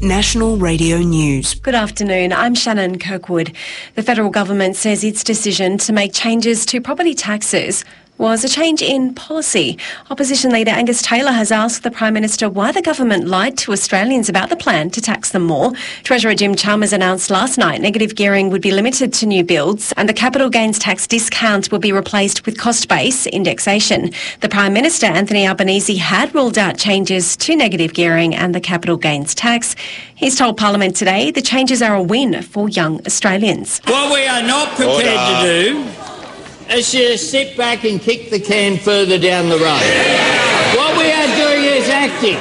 National Radio News. Good afternoon, I'm Shannon Kirkwood. The federal government says its decision to make changes to property taxes was a change in policy. Opposition leader Angus Taylor has asked the Prime Minister why the government lied to Australians about the plan to tax them more. Treasurer Jim Chalmers announced last night negative gearing would be limited to new builds and the capital gains tax discount would be replaced with cost-based indexation. The Prime Minister, Anthony Albanese, had ruled out changes to negative gearing and the capital gains tax. He's told Parliament today the changes are a win for young Australians. What we are not prepared to do is just sit back and kick the can further down the road. What we are doing is acting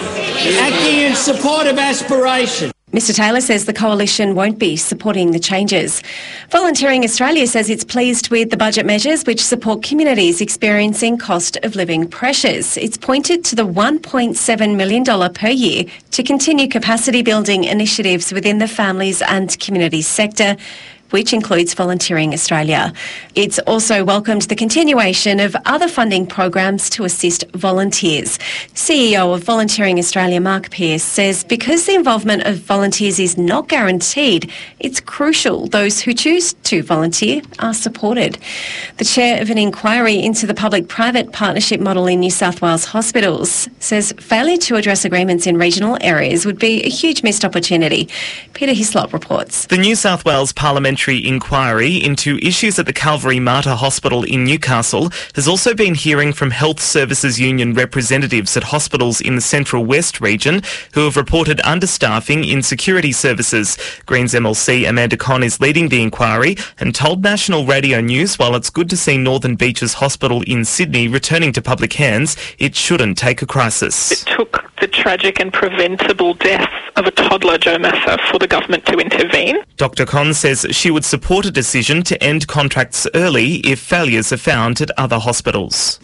in support of aspiration. Mr Taylor says the coalition won't be supporting the changes. Volunteering Australia says it's pleased with the budget measures which support communities experiencing cost of living pressures. It's pointed to the $1.7 million per year to continue capacity building initiatives within the families and communities sector, which includes Volunteering Australia. It's also welcomed the continuation of other funding programs to assist volunteers. CEO of Volunteering Australia, Mark Pearce, says because the involvement of volunteers is not guaranteed, it's crucial those who choose to volunteer are supported. The chair of an inquiry into the public-private partnership model in New South Wales hospitals says failure to address agreements in regional areas would be a huge missed opportunity. Peter Hislop reports. The New South Wales Parliamentary inquiry into issues at the Calvary Mater Hospital in Newcastle has also been hearing from Health Services Union representatives at hospitals in the Central West region who have reported understaffing in security services. Greens MLC Amanda Conn is leading the inquiry and told National Radio News while it's good to see Northern Beaches Hospital in Sydney returning to public hands, it shouldn't take a crisis. It took the tragic and preventable death of a toddler, Joe Massa, for the government to intervene. Dr Conn says she would support a decision to end contracts early if failures are found at other hospitals.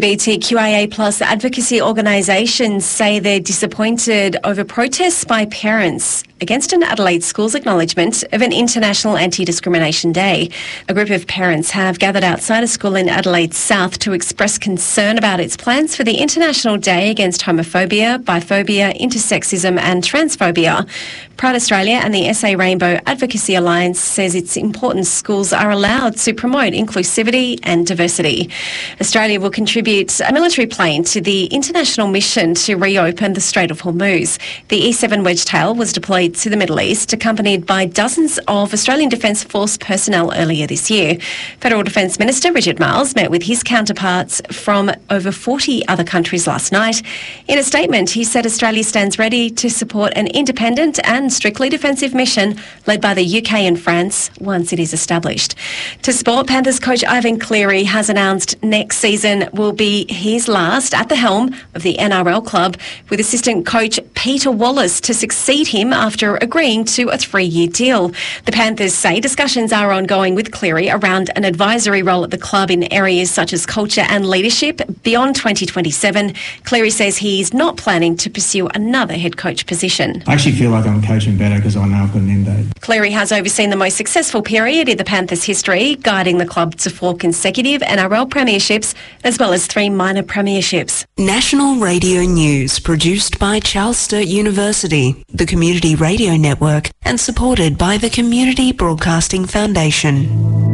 LGBTQIA+ advocacy organisations say they're disappointed over protests by parents against an Adelaide school's acknowledgement of an International Anti-Discrimination Day. A group of parents have gathered outside a school in Adelaide South to express concern about its plans for the International Day against homophobia, biphobia, intersexism and transphobia. Proud Australia and the SA Rainbow Advocacy Alliance says it's important schools are allowed to promote inclusivity and diversity. Australia will contribute a military plane to the international mission to reopen the Strait of Hormuz. The E-7 Wedgetail was deployed to the Middle East, accompanied by dozens of Australian Defence Force personnel earlier this year. Federal Defence Minister Richard Marles met with his counterparts from over 40 other countries last night. In a statement, he said Australia stands ready to support an independent and strictly defensive mission led by the UK and France once it is established. To sport, Panthers coach Ivan Cleary has announced next season will be his last at the helm of the NRL club, with assistant coach Peter Wallace to succeed him after agreeing to a 3-year deal. The Panthers say discussions are ongoing with Cleary around an advisory role at the club in areas such as culture and leadership beyond 2027. Cleary says he is not planning to pursue another head coach position. I actually feel like I'm coaching better because I know I've got an end date. Cleary has overseen the most successful period in the Panthers' history, guiding the club to 4 consecutive NRL premierships as well as 3 minor premierships. National Radio News, produced by Charles Sturt University, the Community Radio Network, and supported by the Community Broadcasting Foundation.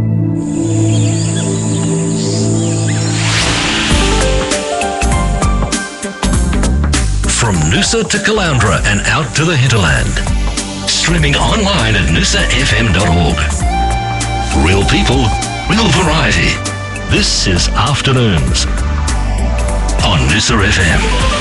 From Noosa to Caloundra and out to the hinterland. Streaming online at noosafm.org. Real people, real variety. This is Afternoons on Noosa FM.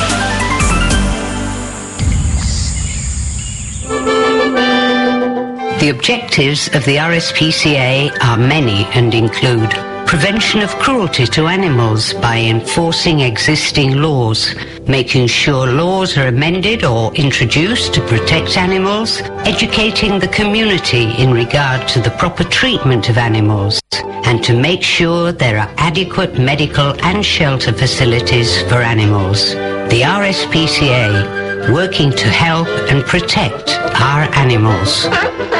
The objectives of the RSPCA are many and include prevention of cruelty to animals by enforcing existing laws, making sure laws are amended or introduced to protect animals, educating the community in regard to the proper treatment of animals, and to make sure there are adequate medical and shelter facilities for animals. The RSPCA, working to help and protect our animals.